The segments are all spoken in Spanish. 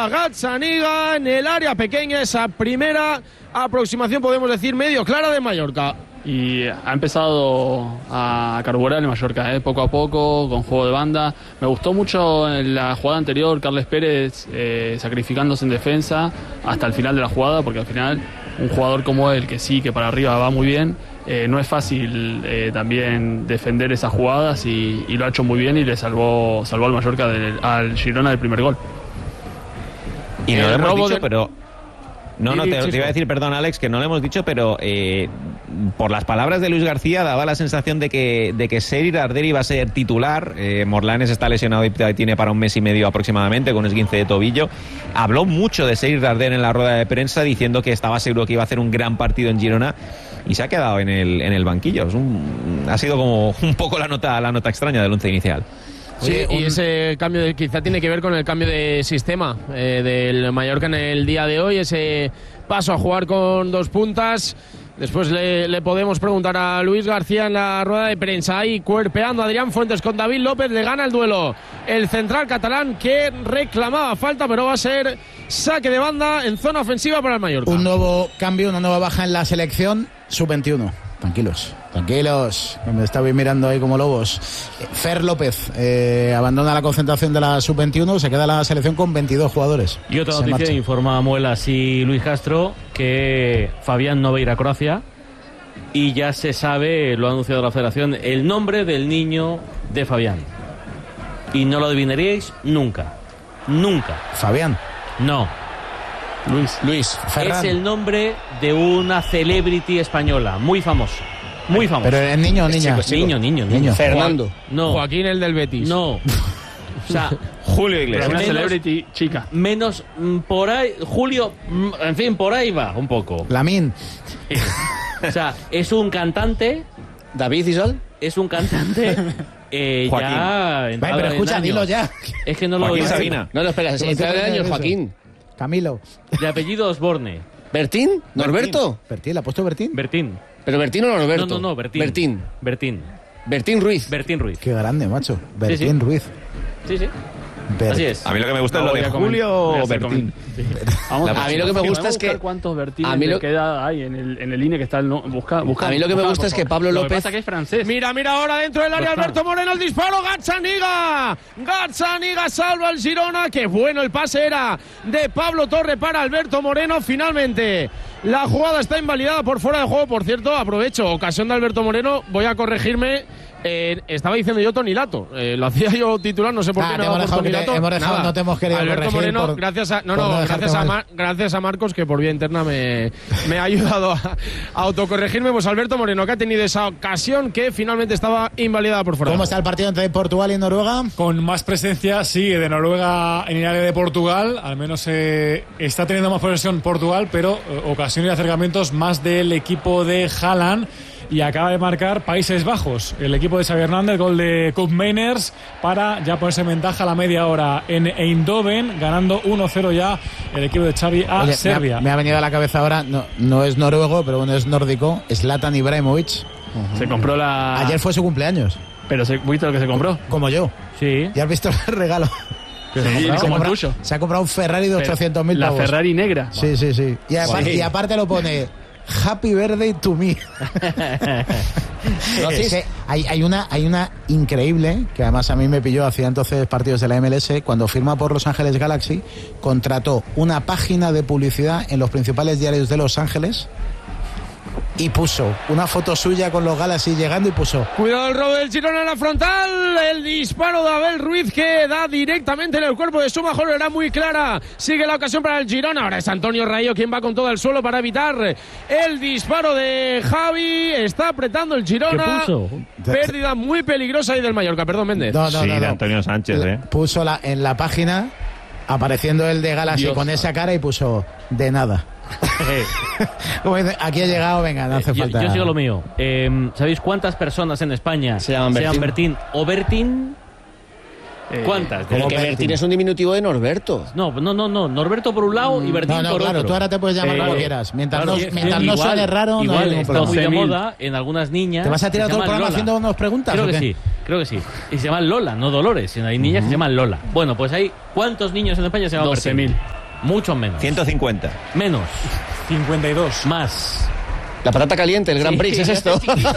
a Gazzaniga en el área pequeña, esa primera aproximación, podemos decir, medio clara de Mallorca. Y ha empezado a carburar el Mallorca, poco a poco, con juego de banda. Me gustó mucho en la jugada anterior Carles Pérez sacrificándose en defensa hasta el final de la jugada, porque al final un jugador como él, que sí, que para arriba va muy bien, no es fácil también defender esas jugadas y lo ha hecho muy bien y le salvó al Mallorca al Girona del primer gol. Y no lo hemos dicho, pero... No, te iba a decir, perdón, Alex, que no lo hemos dicho, pero por las palabras de Luis García daba la sensación de que Sergi Darder iba a ser titular. Morlanes está lesionado y tiene para un mes y medio aproximadamente con esguince de tobillo. Habló mucho de Sergi Darder en la rueda de prensa diciendo que estaba seguro que iba a hacer un gran partido en Girona y se ha quedado en el banquillo. Ha sido como un poco la nota extraña del once inicial. Sí, y ese cambio quizá tiene que ver con el cambio de sistema del Mallorca en el día de hoy, ese paso a jugar con dos puntas. Después le podemos preguntar a Luis García en la rueda de prensa. Ahí cuerpeando a Adrián Fuentes con David López, le gana el duelo el central catalán, que reclamaba falta, pero va a ser saque de banda en zona ofensiva para el Mallorca. Un nuevo cambio, una nueva baja en la selección sub-21. Tranquilos, me estabais mirando ahí como lobos. Fer López abandona la concentración de la sub-21, se queda la selección con 22 jugadores. Y otra noticia, informa Muelas y Luis Castro, que Fabián no va a ir a Croacia y ya se sabe, lo ha anunciado la Federación, el nombre del niño de Fabián. Y no lo adivinaríais nunca. ¿Fabián? No. Luis Ferran. Es el nombre de una celebrity española, muy famosa. ¿Pero es niño o niña? Niño. Fernando. No. Joaquín, el del Betis. No. O sea, Julio Iglesias. Una celebrity chica. Menos por ahí, Julio, en fin, por ahí va un poco. Lamín. O sea, es un cantante. ¿David Isol? Es un cantante. Joaquín. Pero escucha, dilo ya. Es que no lo Joaquín oigo. Sabina. No, espera, entra de años, Joaquín. Camilo. De apellido Osborne. ¿Bertín? ¿Norberto? ¿Bertín? ¿Le ha puesto Bertín? Bertín. ¿Pero Bertín o no Norberto? No, Bertín. Bertín Ruiz. Bertín Ruiz. Qué grande, macho. Bertín Ruiz. Sí. Así es. A mí lo que me gusta es lo de Julio o Bertín. A mí lo que me gusta es que... ¿Cuántos Bertines le queda ahí en el INE que está busca? A mí lo que me gusta es que Pablo López... Lo que pasa es que es francés. Mira ahora dentro del área Alberto Moreno, el disparo, Gazzaniga salva al Girona. Qué bueno el pase era de Pablo Torre para Alberto Moreno. Finalmente la jugada está invalidada por fuera de juego. Por cierto, aprovecho, ocasión de Alberto Moreno, voy a corregirme. Estaba diciendo yo Toni Lato, lo hacía yo titular, no sé por qué no por Toni Lato. No te hemos querido Alberto corregir Moreno, gracias a Marcos, que por vía interna me ha ayudado a autocorregirme. Pues Alberto Moreno, que ha tenido esa ocasión que finalmente estaba invalidada por fuera. ¿Cómo está el partido entre Portugal y Noruega? Con más presencia, sí, de Noruega en el área de Portugal. Al menos está teniendo más posesión Portugal, pero ocasiones y acercamientos más del equipo de Haaland. Y acaba de marcar Países Bajos, el equipo de Xavi Hernández, gol de Koopmeiners para ya ponerse en ventaja a la media hora en Eindhoven, ganando 1-0 ya el equipo de Xavi a Serbia. Me ha venido a la cabeza ahora, no es noruego, pero bueno, es nórdico, Zlatan Ibrahimovic. Se compró Ayer fue su cumpleaños. Pero ¿viste lo que se compró? Como yo. Sí. ¿Ya has visto el regalo? Como el tuyo. Se ha comprado un Ferrari de 800.000 pavos. La Ferrari negra. Sí. Y aparte lo pone... Happy birthday to me. Hay una increíble, que además a mí me pilló, hacía entonces partidos de la MLS, cuando firma por Los Ángeles Galaxy, contrató una página de publicidad en los principales diarios de Los Ángeles y puso una foto suya con los Galaxy llegando y puso: cuidado el robo del Girona en la frontal, el disparo de Abel Ruiz que da directamente en el cuerpo de Sumajoro, era muy clara, sigue la ocasión para el Girona, ahora es Antonio Rayo quien va con todo al suelo para evitar el disparo de Javi, está apretando el Girona, pérdida muy peligrosa ahí del Mallorca, perdón Méndez. No, de Antonio Sánchez, puso en la página apareciendo el de Galaxy con esa cara y puso: de nada. Como dice, aquí ha llegado, venga, no hace falta. Yo sigo lo mío. ¿Sabéis cuántas personas en España se llaman Bertín o Bertín? ¿Cuántas? Pero que Bertín es un diminutivo de Norberto. No. Norberto por un lado y Bertín por claro, otro. Tú ahora te puedes llamar como quieras. Mientras no suene raro, no igual hay ningún está problema. muy de moda en algunas niñas. ¿Te vas a tirar todo el programa haciendo unas preguntas? Creo que sí. Y se llaman Lola, no Dolores. Hay niñas que se llaman Lola. Bueno, pues hay ¿cuántos niños en España se llaman 12.000. Muchos menos. 150. Menos. 52. Más. La patata caliente, el Grand Prix, ¿es esto?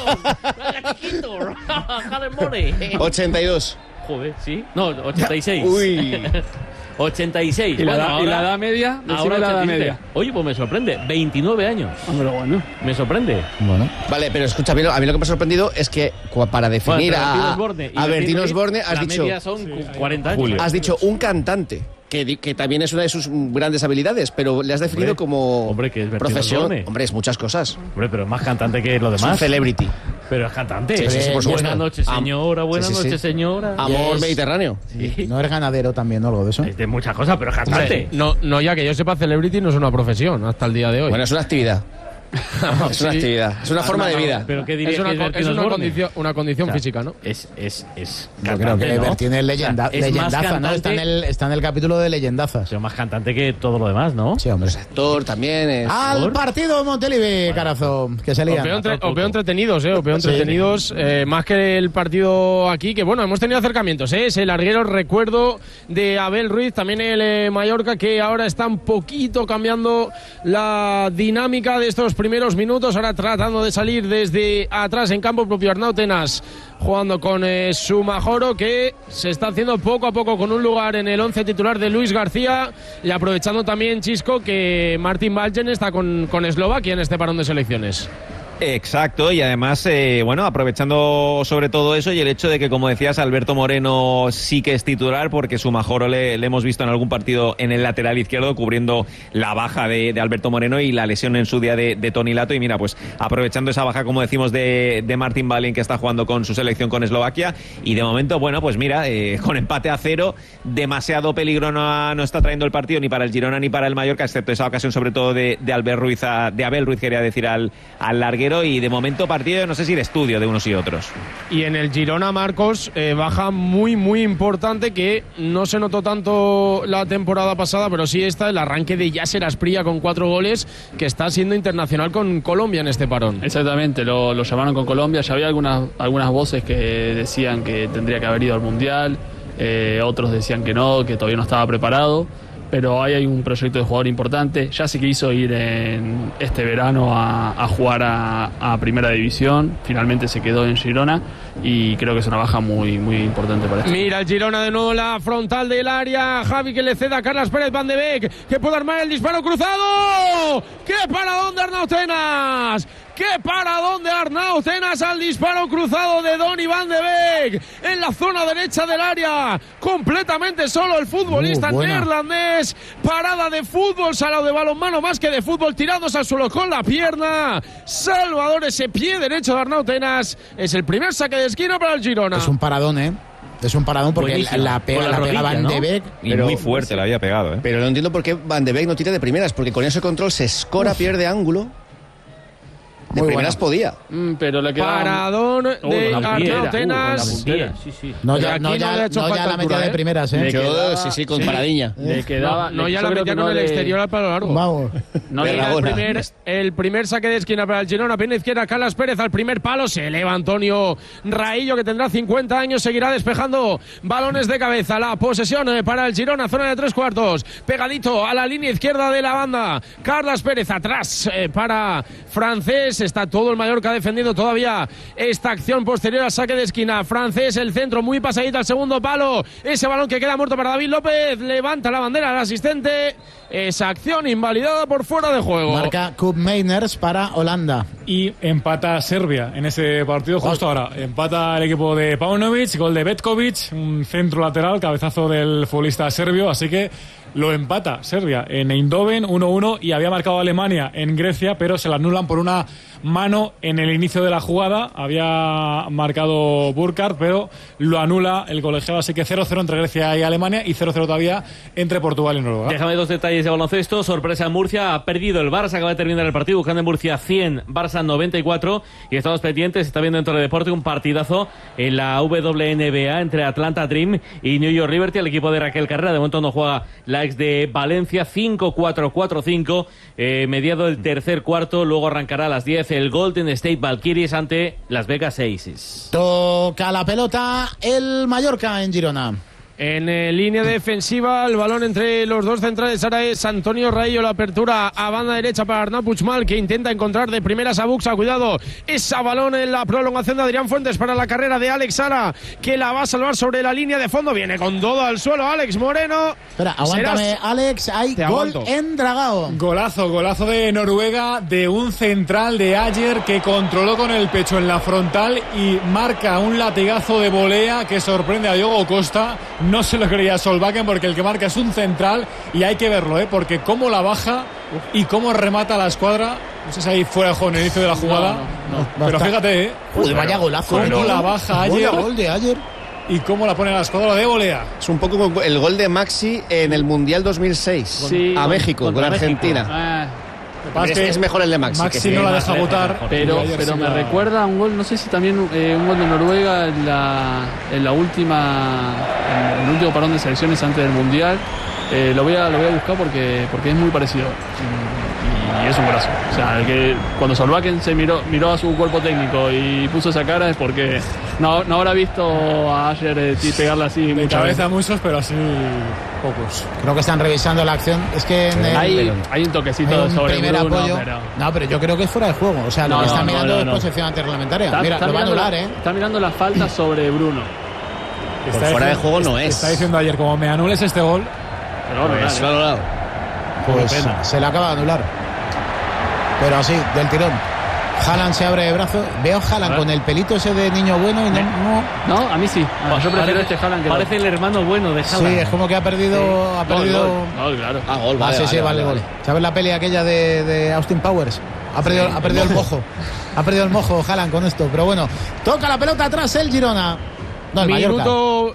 82. Joder, ¿sí? No, 86. Uy. 86. ¿Y la Bueno, edad media? Ahora la edad 87. media. Oye, pues me sorprende. 29 años. Hombre, bueno. Me sorprende. Bueno. Vale, pero escucha, a mí lo que me ha sorprendido es que para definir a Bertín Osborne has dicho... La media son 40 años. Has dicho un cantante, que también es una de sus grandes habilidades, pero le has definido como que es Bertín profesión. Osborne. Hombre, es muchas cosas. Hombre, pero es más cantante que lo Es un demás. celebrity. Pero es cantante. Sí, por supuesto. Buenas noches, señora. Buenas Sí. noches, señora. Amor mediterráneo. Sí. ¿No eres ganadero también o algo de eso? Es de muchas cosas, pero es cantante. No, ya que yo sepa, Celebrity no es una profesión hasta el día de hoy. Bueno, es una actividad. Es una actividad. Es una forma de vida. Pero ¿qué dirías es que es Bertín una Osborne? condición O sea, física, ¿no? Es Yo creo cantante, que ¿no? Bertín es O sea, es más leyendaza, ¿no? cantante- Está en el capítulo de leyendazas. Es más cantante que todo lo demás, ¿no? Sí, hombre. Actor también es... Al partido Montelivi, carazo, que se Os lían. veo entretenidos, entretenidos. Más que el partido aquí, que bueno, hemos tenido acercamientos, Es el larguero, recuerdo de Abel Ruiz, también el Mallorca, que ahora está un poquito cambiando la dinámica de estos primeros minutos, ahora tratando de salir desde atrás en campo propio. Arnau Tenas jugando con Sumajoro, que se está haciendo poco a poco con un lugar en el 11 titular de Luis García, y aprovechando también, Chisco, que Martin Baljen está con Eslovaquia en este parón de selecciones. Exacto, y además, aprovechando sobre todo eso y el hecho de que, como decías, Alberto Moreno sí que es titular, porque Sumajoro le hemos visto en algún partido en el lateral izquierdo cubriendo la baja de Alberto Moreno y la lesión en su día de Toni Lato. Y mira, pues aprovechando esa baja, como decimos, de Martin Baljen, que está jugando con su selección con Eslovaquia, y de momento, bueno, pues mira, con empate a 0, demasiado peligro no está trayendo el partido ni para el Girona ni para el Mallorca, excepto esa ocasión sobre todo de Abel Ruiz, quería decir, al larguero. Y de momento partido, no sé si de estudio de unos y otros. Y en el Girona, Marcos, baja muy, muy importante, que no se notó tanto la temporada pasada, pero sí está el arranque de Yasser Asprilla con 4 goles, que está siendo internacional con Colombia en este parón. Exactamente, lo llamaron con Colombia. Ya había algunas voces que decían que tendría que haber ido al Mundial, otros decían que no, que todavía no estaba preparado. Pero ahí hay un proyecto de jugador importante. Ya se quiso ir en este verano a jugar a Primera División. Finalmente se quedó en Girona y creo que es una baja muy, muy importante para esto. Mira el Girona de nuevo, la frontal del área. Javi, que le ceda a Carlas Pérez Van de Beek, que puede armar el disparo cruzado. ¡Qué paradón de Arnau Tenas! ¡Qué paradón de Arnau Tenas al disparo cruzado de Donny Van de Beek! En la zona derecha del área, completamente solo el futbolista neerlandés. Parada de fútbol, salado de balonmano, más que de fútbol, tirándose al suelo con la pierna. Salvador, ese pie derecho de Arnau Tenas. Es el primer saque de esquina para el Girona. Es un paradón, Es un paradón porque buenísimo. la pega Van de Beek. Y muy fuerte la había pegado, Pero no entiendo por qué Van de Beek no tira de primeras, porque con ese control se escora, pierde ángulo. De Muy primeras podía. Pero le quedaba... Paradón de Arnau Tenas. No, ya Aquí no le ha hecho falta la metía altura, de primeras, Sí, con paradiña. Le quedaba... No, ya la metía con el exterior al palo largo. Vamos. El primer saque de esquina para el Girona, pierna izquierda, Carlas Pérez al primer palo, se eleva Antonio Raillo, que tendrá 50 años, seguirá despejando balones de cabeza. La posesión para el Girona, zona de 3/4, pegadito a la línea izquierda de la banda. Carlas Pérez atrás para Francés, está todo el Mallorca defendiendo todavía esta acción posterior al saque de esquina. Francés, el centro muy pasadito al segundo palo, ese balón que queda muerto para David López, levanta la bandera al asistente. Esa acción invalidada por fuera de juego. Marca Koop Meiners para Holanda. Y empata Serbia en ese partido justo ahora. Empata el equipo de Paunovic, gol de Betkovic, un centro lateral, cabezazo del futbolista serbio. Así que lo empata Serbia en Eindhoven 1-1 y había marcado Alemania en Grecia, pero se la anulan por una mano en el inicio de la jugada. Había marcado Burkhardt, pero lo anula el colegiado, así que 0-0 entre Grecia y Alemania y 0-0 todavía entre Portugal y Noruega. Déjame 2 detalles de baloncesto. Sorpresa en Murcia, ha perdido el Barça, acaba de terminar el partido, buscando en Murcia 100, Barça 94, y estamos pendientes, está viendo en Teledeporte un partidazo en la WNBA entre Atlanta Dream y New York Liberty. El equipo de Raquel Carrera, de momento no juega la ex de Valencia, 5-4-4-5, mediado el tercer cuarto, luego arrancará a las 10 el Golden State Valkyries ante Las Vegas Aces. Toca la pelota el Mallorca en Girona. En línea defensiva, el balón entre los dos centrales. Ahora es Antonio Raillo, la apertura a banda derecha para Arnau Puigmal, que intenta encontrar de primeras a Buxa. Cuidado, esa balón en la prolongación de Adrián Fuentes para la carrera de Alex Sara, que la va a salvar sobre la línea de fondo. Viene con todo al suelo Alex Moreno. Espera, aguántame, Alex, hay gol en Dragao. Golazo de Noruega, de un central de Ayer que controló con el pecho en la frontal y marca un latigazo de volea que sorprende a Diogo Costa. No se lo creía Solbakken, porque el que marca es un central y hay que verlo, porque cómo la baja y cómo remata la escuadra. No sé si ahí fuera de juego en el inicio de la jugada. No. Pero fíjate, Joder, vaya golazo. Cómo la baja Ayer. Gol de Ayer. Y cómo la pone a la escuadra de volea. Es un poco como el gol de Maxi en el Mundial 2006 sí, a México, con Argentina. Es mejor el de Maxi. Maxi no la deja votar, pero me recuerda a un gol, no sé si también un gol de Noruega en el último parón de selecciones antes del Mundial. Lo voy a buscar porque es muy parecido y es un golazo. O sea, que cuando Solbakken se miró a su cuerpo técnico y puso esa cara es porque no habrá visto a Ayer pegarla así de muchas cabeza veces. Muchos, pero así pocos. Creo que están revisando la acción. Es que hay un toquecito sobre primer Bruno, apoyo. Pero yo creo que es fuera de juego. O sea, lo que están mirando es posesión antirreglamentaria. Mira, lo va a anular, Está mirando la falta sobre Bruno. Fuera de juego no es. Está diciendo Ayer, como me anules este gol, pues se le acaba de anular. Pero así, del tirón. Haaland se abre de brazo. Veo Haaland con el pelito ese de niño bueno y no, a mí sí. Yo prefiero este Haaland que parece el hermano bueno de Haaland. Sí, es como que ha perdido. Gol, claro. Gol, vale. ¿Sabes la peli aquella de Austin Powers? Ha perdido el mojo. Ha perdido el mojo Haaland con esto. Pero bueno, toca la pelota atrás el Girona. Minuto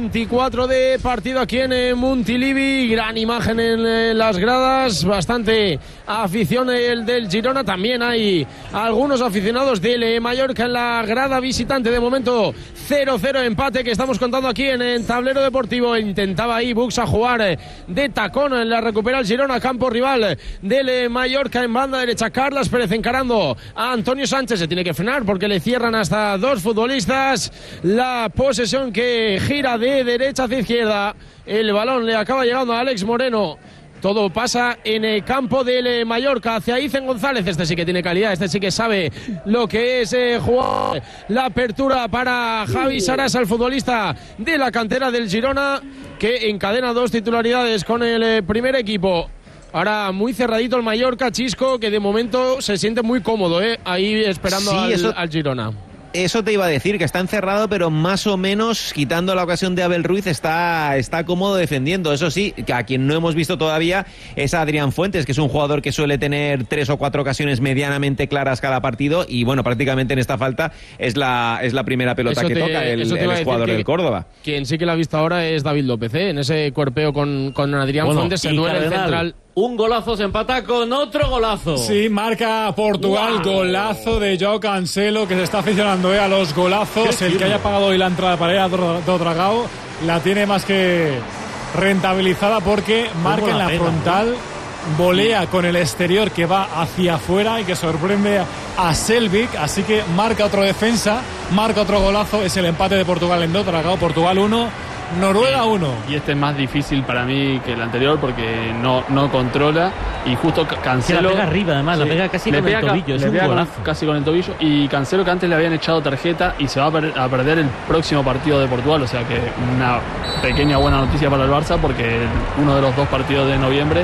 24 de partido aquí en Montilivi. Gran imagen en las gradas. Bastante afición del Girona. También hay algunos aficionados del Mallorca en la grada visitante. De momento 0-0 empate que estamos contando aquí en el tablero deportivo. Intentaba ahí Buxa jugar de tacón. La recupera el Girona, campo rival del Mallorca en banda derecha. Carles Pérez encarando a Antonio Sánchez. Se tiene que frenar porque le cierran hasta dos futbolistas. La posesión que gira de derecha hacia izquierda. El balón le acaba llegando a Alex Moreno. Todo pasa en el campo del Mallorca hacia Icen González. Este sí que tiene calidad, este sí que sabe lo que es jugar. La apertura para Javi Sarasa, el futbolista de la cantera del Girona, que encadena dos titularidades con el primer equipo. Ahora muy cerradito el Mallorca, Chisco, que de momento se siente muy cómodo, ahí esperando al Girona. Eso te iba a decir, que está encerrado, pero más o menos, quitando la ocasión de Abel Ruiz, está cómodo defendiendo. Eso sí, que a quien no hemos visto todavía es a Adrián Fuentes, que es un jugador que suele tener 3 o 4 ocasiones medianamente claras cada partido, y bueno, prácticamente en esta falta es la primera pelota que toca el jugador del Córdoba. Quien sí que la ha visto ahora es David López, en ese cuerpeo con Adrián Fuentes, se duele el central. Un golazo, se empata con otro golazo. Sí, marca Portugal, golazo de Joao Cancelo, que se está aficionando a los golazos. El que haya pagado hoy la entrada para ir a Dragao la tiene más que rentabilizada, porque marca en la frontal, volea con el exterior que va hacia afuera y que sorprende a Selvik. Así que marca otro defensa, marca otro golazo. Es el empate de Portugal en Dragao. Portugal 1, Noruega 1. Y este es más difícil para mí que el anterior porque no controla, y justo Cancelo... Se la pega arriba, además, la pega casi con el tobillo. Es un golazo. Casi con el tobillo. Y Cancelo, que antes le habían echado tarjeta y se va a perder el próximo partido de Portugal. O sea que una pequeña buena noticia para el Barça, porque uno de los dos partidos de noviembre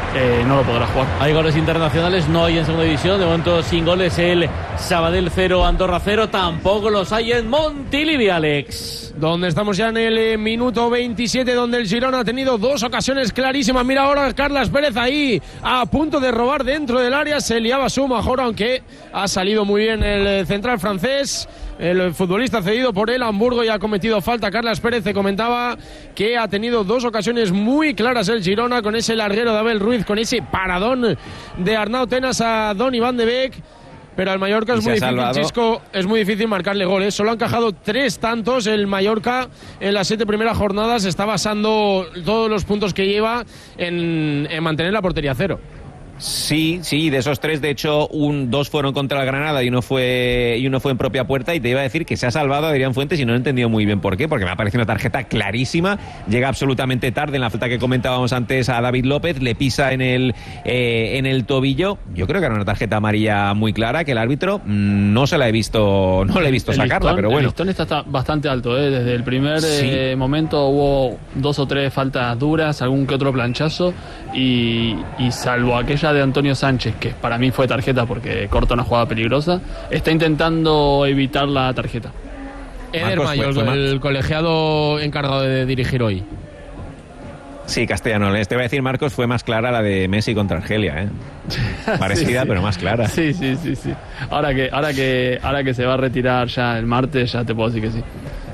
no lo podrá jugar. Hay goles internacionales, no hay en segunda división. De momento sin goles el Sabadell 0, Andorra 0. Tampoco los hay en Montilivi, Alex. Donde estamos ya en el minuto 27, donde el Girona ha tenido dos ocasiones clarísimas. Mira ahora Carles Pérez ahí a punto de robar dentro del área. Se liaba su mejor, aunque ha salido muy bien el central francés. El futbolista cedido por el Hamburgo y ha cometido falta. Carles Pérez te comentaba que ha tenido dos ocasiones muy claras el Girona, con ese larguero de Abel Ruiz, con ese paradón de Arnau Tenas a Donny van de Beek. Pero al Mallorca es muy difícil, Chisco, es muy difícil marcarle goles. Solo ha encajado 3 tantos el Mallorca en las 7 primeras jornadas. Está basando todos los puntos que lleva en mantener la portería a 0. Sí, de esos 3, de hecho, 2 fueron contra el Granada y uno fue en propia puerta. Y te iba a decir que se ha salvado a Adrián Fuentes y no he entendido muy bien por qué, porque me ha parecido una tarjeta clarísima. Llega absolutamente tarde en la falta que comentábamos antes a David López, le pisa en el tobillo. Yo creo que era una tarjeta amarilla muy clara, que el árbitro no le he visto sacarla, pero bueno. El listón está bastante alto, desde el primer momento hubo 2 o 3 faltas duras, algún que otro planchazo, y salvo aquella de Antonio Sánchez, que para mí fue tarjeta porque corta una jugada peligrosa, está intentando evitar la tarjeta. Eder Mayo, el colegiado encargado de dirigir hoy. Sí, castellano. Te voy a decir, Marcos, fue más clara la de Messi contra Argelia, parecida, sí. Pero más clara. Sí. Ahora que se va a retirar ya el martes, ya te puedo decir que sí.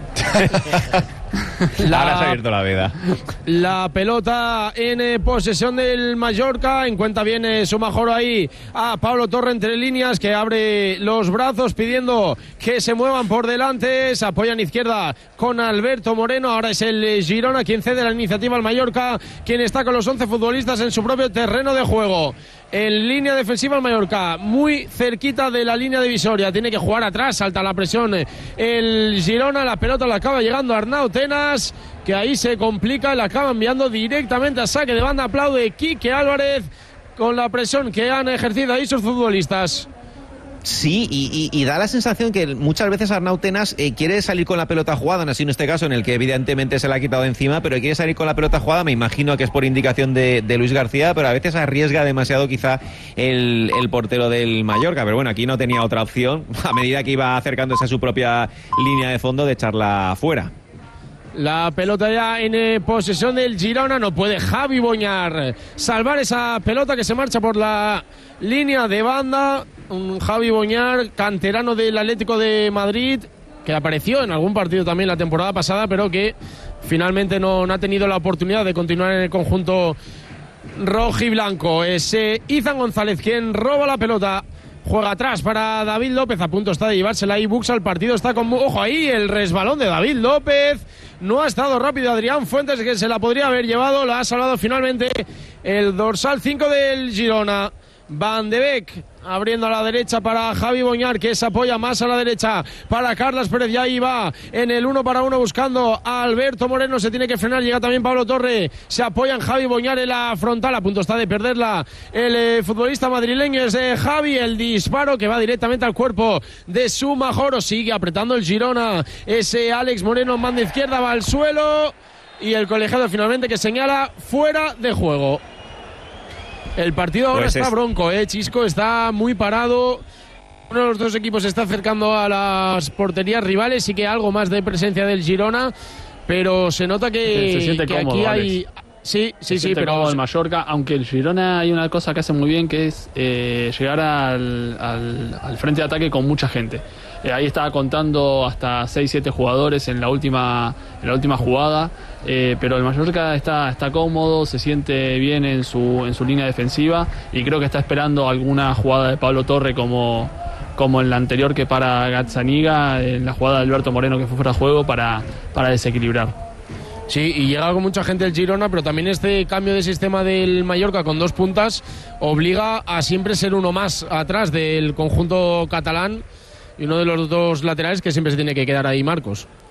Ahora se ha abierto la veda. La pelota en posesión del Mallorca. Encuentra bien su mejor ahí a Pablo Torre entre líneas, que abre los brazos pidiendo que se muevan por delante. Se apoya en izquierda con Alberto Moreno. Ahora es el Girona quien cede la iniciativa al Mallorca, quien está con los 11 futbolistas en su propio terreno de juego. En línea defensiva el Mallorca, muy cerquita de la línea divisoria. Tiene que jugar atrás, salta la presión el Girona. La pelota la acaba llegando Arnau Tenas, que ahí se complica, la acaba enviando directamente a saque de banda. Aplaude Quique Álvarez con la presión que han ejercido ahí sus futbolistas. Sí, y da la sensación que muchas veces Arnau Tenas quiere salir con la pelota jugada, no así en este caso en el que evidentemente se la ha quitado de encima, pero quiere salir con la pelota jugada. Me imagino que es por indicación de Luis García, pero a veces arriesga demasiado quizá el portero del Mallorca. Pero bueno, aquí no tenía otra opción, a medida que iba acercándose a su propia línea de fondo, de echarla fuera. La pelota ya en posesión del Girona. No puede Javi Boñar salvar esa pelota que se marcha por la línea de banda. Un Javi Boñar, canterano del Atlético de Madrid, que apareció en algún partido también la temporada pasada, pero que finalmente no ha tenido la oportunidad de continuar en el conjunto rojiblanco. Es Izan González quien roba la pelota. Juega atrás para David López, a punto está de llevársela ahí Buxa. El partido está con... Ojo ahí, el resbalón de David López. No ha estado rápido Adrián Fuentes, que se la podría haber llevado. La ha salvado finalmente el dorsal 5 del Girona. Van de Beek abriendo a la derecha para Javi Boñar, que se apoya más a la derecha para Carles Pérez. Ya iba en el 1 para 1 buscando a Alberto Moreno. Se tiene que frenar, llega también Pablo Torre. Se apoya en Javi Boñar en la frontal. A punto está de perderla el futbolista madrileño. Es de Javi, el disparo que va directamente al cuerpo de Sumajoro. Sigue apretando el Girona. Ese Alex Moreno en banda izquierda, va al suelo. Y el colegiado finalmente que señala fuera de juego. El partido ahora está bronco, Chisco, está muy parado. Uno de los dos equipos se está acercando a las porterías rivales, sí que algo más de presencia del Girona, pero se nota que, se siente que cómodo, aquí hay... Alex. Sí, pero el Mallorca, aunque el Girona hay una cosa que hace muy bien, que es llegar al frente de ataque con mucha gente. Ahí estaba contando hasta 6-7 jugadores en la última jugada, pero el Mallorca está cómodo, se siente bien en su línea defensiva, y creo que está esperando alguna jugada de Pablo Torre como en la anterior que para Gazzaniga, en la jugada de Alberto Moreno que fue fuera de juego para desequilibrar. Sí, y llega con mucha gente el Girona, pero también este cambio de sistema del Mallorca con 2 puntas obliga a siempre ser uno más atrás del conjunto catalán, y uno de los 2 laterales que siempre se tiene que quedar ahí, Marcos.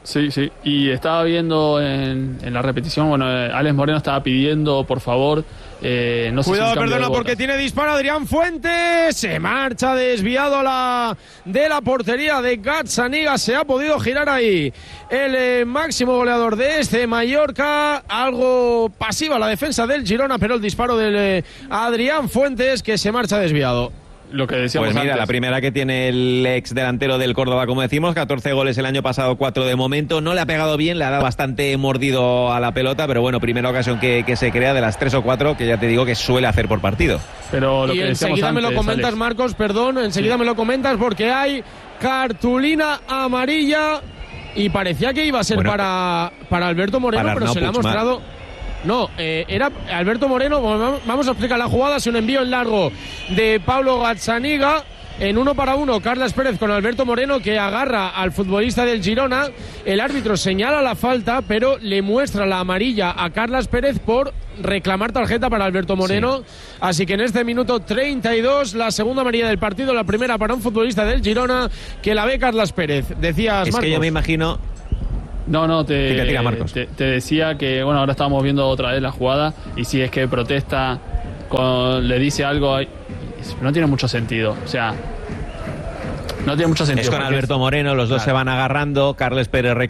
Sí, sí. Y estaba viendo en la repetición, bueno, Alex Moreno estaba pidiendo, por favor, no sé. Cuidado, si perdona, porque tiene disparo Adrián Fuentes. Se marcha desviado de la portería de Gazzaniga. Se ha podido girar ahí el máximo goleador de este Mallorca. Algo pasiva la defensa del Girona, pero el disparo del Adrián Fuentes que se marcha desviado. Lo que decíamos pues mira, antes. la primera que tiene el ex delantero del Córdoba, como decimos, 14 goles el año pasado, 4 de momento. No le ha pegado bien, le ha dado bastante mordido a la pelota, pero bueno, primera ocasión que se crea de las 3 o 4 que ya te digo que suele hacer por partido. Pero lo y que enseguida antes, me lo comentas, Alex. Marcos, perdón, enseguida me lo comentas porque hay cartulina amarilla y parecía que iba a ser para Alberto Moreno, pero se le ha mostrado... No, era Alberto Moreno. Vamos a explicar la jugada. Es un envío en largo de Pablo Gazzaniga. En 1-1, Carles Pérez con Alberto Moreno, que agarra al futbolista del Girona. El árbitro señala la falta, pero le muestra la amarilla a Carles Pérez por reclamar tarjeta para Alberto Moreno. Sí. Así que en este minuto 32, la segunda amarilla del partido, la primera para un futbolista del Girona, que la ve Carles Pérez. Decías, Marcos. Es que yo me imagino... No, te decía que, bueno, ahora estamos viendo otra vez la jugada y si es que protesta, le dice algo, no tiene mucho sentido. O sea, no tiene mucho sentido. Es con Alberto Moreno, los dos se van agarrando, Carles Pérez reclama.